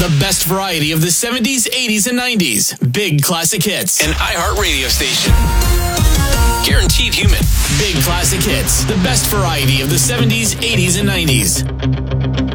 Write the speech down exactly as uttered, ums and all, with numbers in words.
The best variety of the seventies, eighties, and nineties. Big Classic Hits. An iHeart radio station. Guaranteed human. Big Classic Hits. The best variety of the seventies, eighties, and nineties.